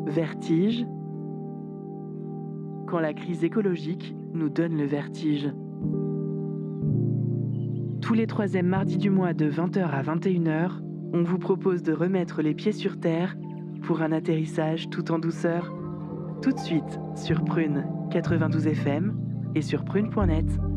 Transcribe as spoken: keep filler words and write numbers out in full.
Vertige. Quand la crise écologique nous donne le vertige. Tous les troisièmes mardis du mois de vingt heures à vingt et une heures, on vous propose de remettre les pieds sur terre pour un atterrissage tout en douceur. Tout de suite sur Prune quatre-vingt-douze F M et sur prune point net.